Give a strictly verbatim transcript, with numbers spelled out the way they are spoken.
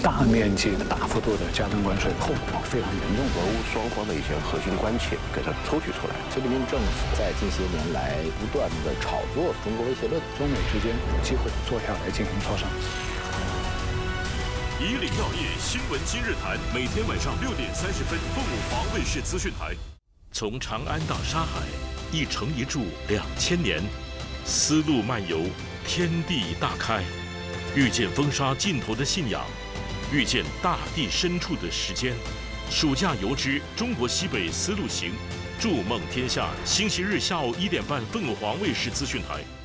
大面积的、大幅度的加征关税，后果非常严重。 俄乌双方的一些核心关切给它抽取出来。 菲律宾政府在近些年来不断的炒作中国威胁论， 中美之间有机会坐下来进行磋商。 以岭药业新闻今日谈，每天晚上六点三十分，凤舞华卫视资讯台。从长安到沙海，一城一柱两千年，丝路漫游，天地大开，遇见风沙尽头的信仰，遇见大地深处的时间。暑假游之中国西北丝路行，筑梦天下。星期日下午一点半，凤舞华卫视资讯台。